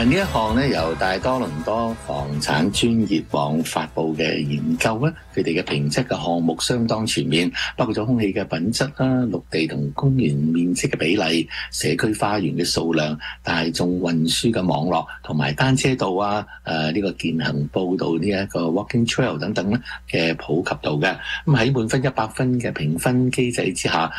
呢一項咧由大多倫多房產專業網發布嘅研究咧，佢哋嘅評測嘅項目相當全面，包括咗空氣嘅品質啦、陸地同公園面積嘅比例、社區花園嘅數量、大眾運輸嘅網絡同埋單車道啊、呢個健行步道呢一個 walking trail 等等咧嘅普及度嘅。咁喺滿分100分嘅評分機制之下，